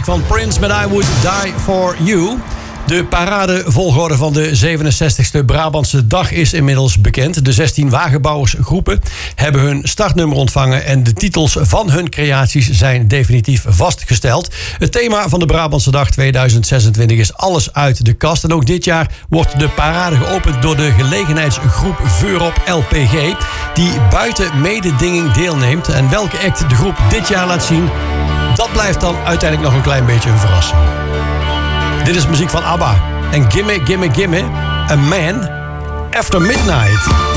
van Prince met I Would Die For You. De paradevolgorde van de 67e Brabantse dag is inmiddels bekend. De 16 wagenbouwersgroepen hebben hun startnummer ontvangen en de titels van hun creaties zijn definitief vastgesteld. Het thema van de Brabantse dag 2026 is alles uit de kast. En ook dit jaar wordt de parade geopend door de gelegenheidsgroep Veurop LPG, die buiten mededinging deelneemt. En welke act de groep dit jaar laat zien, dat blijft dan uiteindelijk nog een klein beetje een verrassing. Dit is muziek van ABBA en Gimme Gimme Gimme, A Man After Midnight.